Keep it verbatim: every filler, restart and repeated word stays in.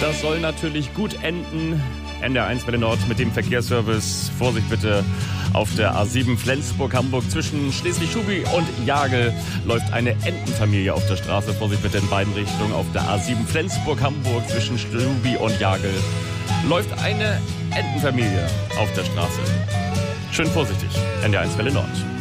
das soll natürlich gut enden. N D R eins Welle Nord mit dem Verkehrsservice. Vorsicht bitte, auf der A sieben Flensburg-Hamburg zwischen Schleswig-Schubi und Jagel läuft eine Entenfamilie auf der Straße. Vorsicht bitte in beiden Richtungen. Auf der A sieben Flensburg-Hamburg zwischen Schubi und Jagel läuft eine Entenfamilie auf der Straße. Schön vorsichtig. N D R eins Welle Nord.